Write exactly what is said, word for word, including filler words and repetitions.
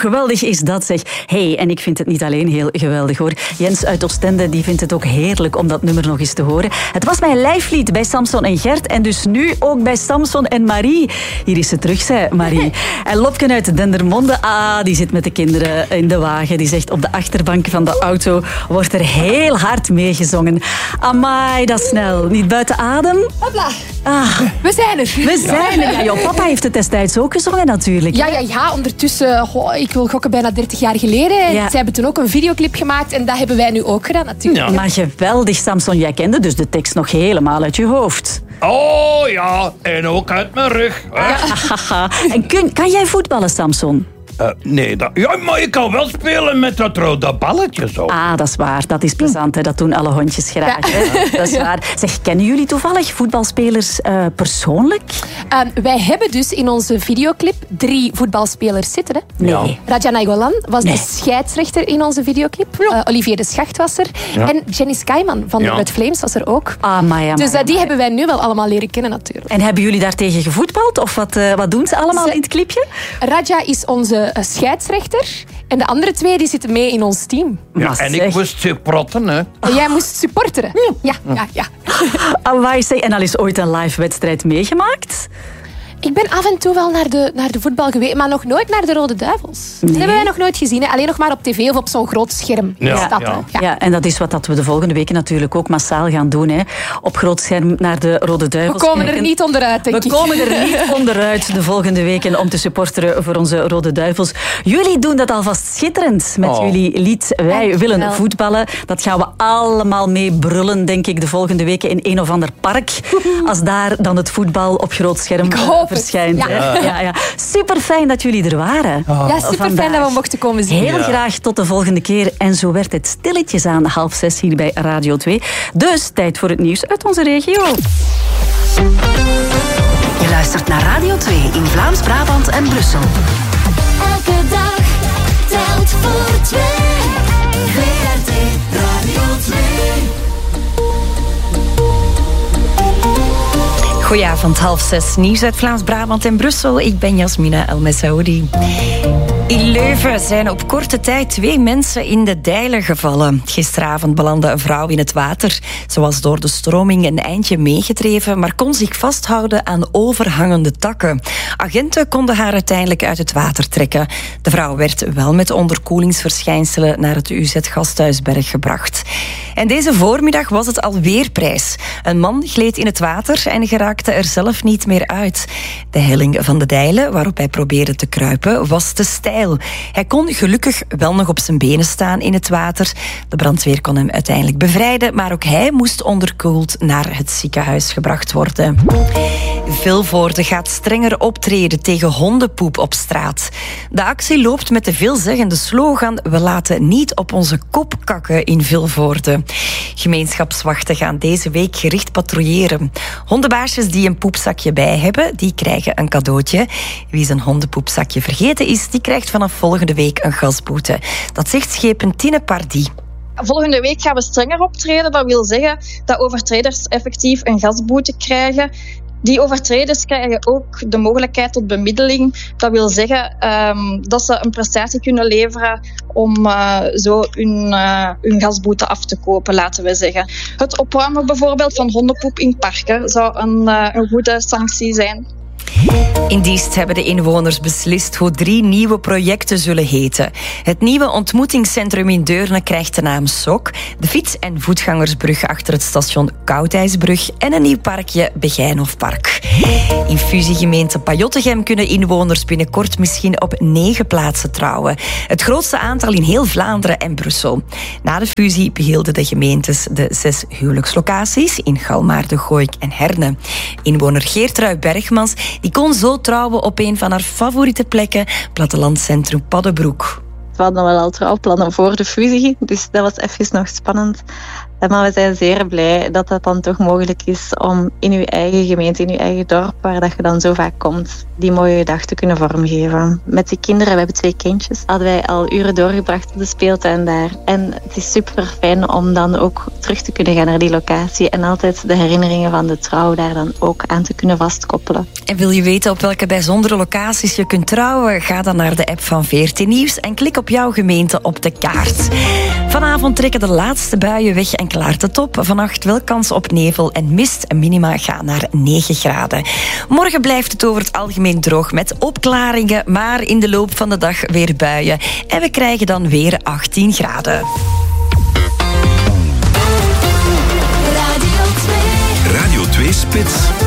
geweldig is dat, zeg. Hey, en ik vind het niet alleen heel geweldig, hoor. Jens uit Oostende die vindt het ook heerlijk om dat nummer nog eens te horen. Het was mijn lijflied bij Samson en Gert en dus nu ook bij Samson en Marie. Hier is ze terug, zei Marie. En Lopke uit Dendermonde, ah, die zit met de kinderen in de wagen. Die zegt op de achterbank van de auto wordt er heel hard meegezongen. Amai, dat snel. Niet buiten adem? Hopla. Ah, we zijn er. We zijn er. Ja, jouw papa heeft het destijds ook gezongen natuurlijk. Ja, ja, ja. Ondertussen, oh, ik wil gokken, bijna dertig jaar geleden. Ja. Zij hebben toen ook een videoclip gemaakt en dat hebben wij nu ook gedaan natuurlijk. Ja. Maar geweldig, Samson. Jij kende dus de tekst nog helemaal uit je hoofd. Oh ja, en ook uit mijn rug. Ja. En kun, kan jij voetballen, Samson? Uh, nee, dat, ja, maar je kan wel spelen met dat rode balletje zo. Ah, dat is waar. Dat is plezant. Hè? Dat doen alle hondjes graag. Hè? Dat is waar. Zeg, kennen jullie toevallig voetbalspelers uh, persoonlijk? Uh, wij hebben dus in onze videoclip drie voetbalspelers zitten. Hè? Nee. Ja. Raja Nainggolan was nee. de scheidsrechter in onze videoclip. Ja. Uh, Olivier de Schacht was er. Ja. En Jenny Skyman van ja. Red Flames was er ook. Ah, maar ja, dus uh, die maar. hebben wij nu wel allemaal leren kennen natuurlijk. En hebben jullie daartegen gevoetbald? Of wat, uh, wat doen ze allemaal ze, in het clipje? Raja is onze scheidsrechter. En de andere twee die zitten mee in ons team. Ja, en ik moest supporten, hè. En jij moest supporteren. Ja, ja, ja. Amai, zeg, en al is ooit een live wedstrijd meegemaakt? Ik ben af en toe wel naar de, naar de voetbal geweest, maar nog nooit naar de Rode Duivels. Nee. Dat hebben wij nog nooit gezien. Hè? Alleen nog maar op tv of op zo'n groot scherm. Ja, is dat, ja. Ja. ja, en dat is wat dat we de volgende weken natuurlijk ook massaal gaan doen. Hè? Op groot scherm naar de Rode Duivels. We komen er niet onderuit, denk we ik. We komen er niet onderuit de volgende weken om te supporteren voor onze Rode Duivels. Jullie doen dat alvast schitterend met oh. jullie lied Wij Dank willen wel. voetballen. Dat gaan we allemaal mee brullen, denk ik, de volgende weken in een of ander park. Als daar dan het voetbal op groot scherm verschijnt. Ja. Ja. Ja, ja. Super fijn dat jullie er waren. Oh. Ja, super fijn dat we mochten komen zien. Heel ja. graag tot de volgende keer. En zo werd het stilletjes aan half zes hier bij Radio twee. Dus tijd voor het nieuws uit onze regio. Je luistert naar Radio twee in Vlaams-Brabant en Brussel. Elke dag telt voor twee. V R T Radio twee. Goedenavond, half zes. Nieuws uit Vlaams-Brabant en Brussel. Ik ben Jasmina El-Messaoudi. In Leuven zijn op korte tijd twee mensen in de Dijlen gevallen. Gisteravond belandde een vrouw in het water. Ze was door de stroming een eindje meegedreven, maar kon zich vasthouden aan overhangende takken. Agenten konden haar uiteindelijk uit het water trekken. De vrouw werd wel met onderkoelingsverschijnselen naar het U Z Gasthuisberg gebracht. En deze voormiddag was het alweer prijs. Een man gleed in het water en geraakte er zelf niet meer uit. De helling van de Dijlen, waarop hij probeerde te kruipen, was te steil. Hij kon gelukkig wel nog op zijn benen staan in het water. De brandweer kon hem uiteindelijk bevrijden, maar ook hij moest onderkoeld naar het ziekenhuis gebracht worden. Vilvoorde gaat strenger optreden tegen hondenpoep op straat. De actie loopt met de veelzeggende slogan "We laten niet op onze kop kakken" in Vilvoorde. Gemeenschapswachten gaan deze week gericht patrouilleren. Hondenbaasjes die een poepzakje bij hebben, die krijgen een cadeautje. Wie zijn hondenpoepzakje vergeten is, die krijgt vanaf volgende week een gasboete. Dat zegt schepen Tine Pardy. Volgende week gaan we strenger optreden. Dat wil zeggen dat overtreders effectief een gasboete krijgen. Die overtreders krijgen ook de mogelijkheid tot bemiddeling. Dat wil zeggen um, dat ze een prestatie kunnen leveren om uh, zo hun, uh, hun gasboete af te kopen, laten we zeggen. Het opruimen bijvoorbeeld van hondenpoep in parken zou een, uh, een goede sanctie zijn. In Diest hebben de inwoners beslist hoe drie nieuwe projecten zullen heten. Het nieuwe ontmoetingscentrum in Deurne krijgt de naam S O C, de fiets- en voetgangersbrug achter het station Koudijsbrug en een nieuw parkje Begijnhofpark. In fusiegemeente Pajottegem kunnen inwoners binnenkort misschien op negen plaatsen trouwen. Het grootste aantal in heel Vlaanderen en Brussel. Na de fusie behielden de gemeentes de zes huwelijkslocaties in Galmaar, De Gooik en Herne. Inwoner Geertrui Bergmans die kon zo trouwen op een van haar favoriete plekken, plattelandcentrum Paddebroek. We hadden wel al trouwplannen voor de fusie, dus dat was even nog spannend. Maar we zijn zeer blij dat het dan toch mogelijk is om in uw eigen gemeente, in uw eigen dorp, waar dat je dan zo vaak komt, die mooie dag te kunnen vormgeven. Met de kinderen, we hebben twee kindjes, hadden wij al uren doorgebracht op de speeltuin daar. En het is super fijn om dan ook terug te kunnen gaan naar die locatie en altijd de herinneringen van de trouw daar dan ook aan te kunnen vastkoppelen. En wil je weten op welke bijzondere locaties je kunt trouwen? Ga dan naar de app van V R T Nieuws en klik op jouw gemeente op de kaart. Vanavond trekken de laatste buien weg en klaart het op. Vannacht wel kans op nevel en mist. En minima gaan naar negen graden. Morgen blijft het over het algemeen droog met opklaringen, maar in de loop van de dag weer buien. En we krijgen dan weer achttien graden. Radio twee. Radio twee Spits.